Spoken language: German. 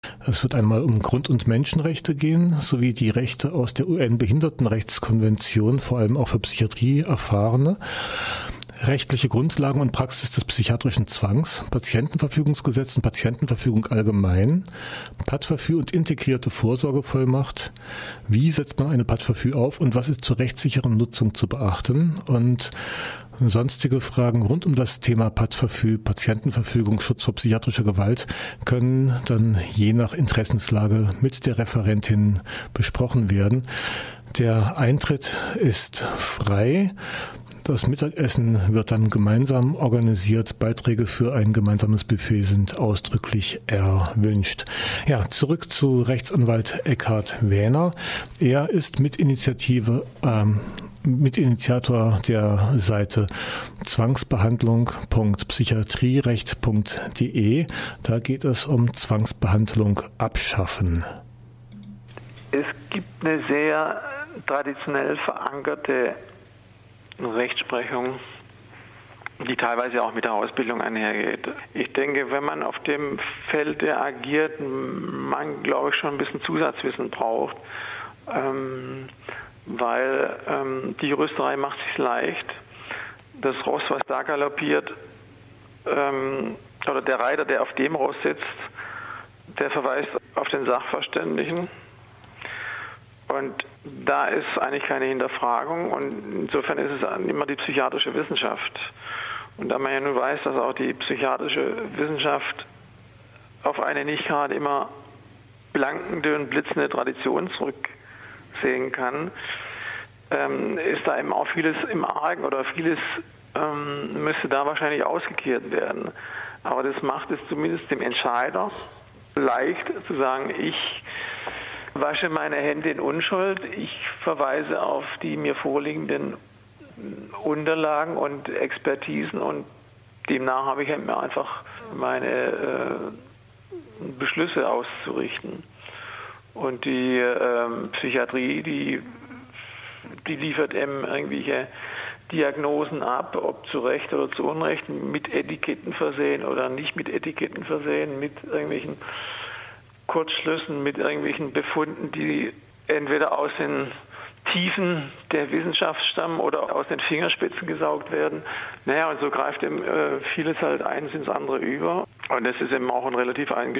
Es wird einmal um Grund- und Menschenrechte gehen, sowie die Rechte aus der UN-Behindertenrechtskonvention, vor allem auch für Psychiatrie-Erfahrene, rechtliche Grundlagen und Praxis des psychiatrischen Zwangs, Patientenverfügungsgesetz und Patientenverfügung allgemein, Pattverfü und integrierte Vorsorgevollmacht, wie setzt man eine Pattverfü auf und was ist zur rechtssicheren Nutzung zu beachten und sonstige Fragen rund um das Thema Pattverfü, Patientenverfügung, Schutz vor psychiatrischer Gewalt können dann je nach Interessenslage mit der Referentin besprochen werden. Der Eintritt ist frei. Das Mittagessen wird dann gemeinsam organisiert. Beiträge für ein gemeinsames Buffet sind ausdrücklich erwünscht. Ja, zurück zu Rechtsanwalt Eckhard Wähner. Er ist Mitinitiator der Seite zwangsbehandlung.psychiatrierecht.de. Da geht es um Zwangsbehandlung abschaffen. Es gibt eine sehr traditionell verankerte Rechtsprechung, die teilweise auch mit der Ausbildung einhergeht. Ich denke, wenn man auf dem Feld agiert, man, glaube ich, schon ein bisschen Zusatzwissen braucht, weil die Juristerei macht sich leicht. Das Ross, was da galoppiert, oder der Reiter, der auf dem Ross sitzt, der verweist auf den Sachverständigen. Und da ist eigentlich keine Hinterfragung und insofern ist es immer die psychiatrische Wissenschaft. Und da man ja nun weiß, dass auch die psychiatrische Wissenschaft auf eine nicht gerade immer blankende und blitzende Tradition zurücksehen kann, ist da eben auch vieles im Argen oder vieles müsste da wahrscheinlich ausgekehrt werden. Aber das macht es zumindest dem Entscheider leicht zu sagen, ich wasche meine Hände in Unschuld, ich verweise auf die mir vorliegenden Unterlagen und Expertisen und demnach habe ich mir einfach meine Beschlüsse auszurichten. Und die Psychiatrie, die liefert eben irgendwelche Diagnosen ab, ob zu Recht oder zu Unrecht, mit Etiketten versehen oder nicht mit Etiketten versehen, mit irgendwelchen Kurzschlüssen, mit irgendwelchen Befunden, die entweder aus den Tiefen der Wissenschaft stammen oder aus den Fingerspitzen gesaugt werden. Naja, und so greift eben vieles halt eins ins andere über. Und das ist eben auch ein relativ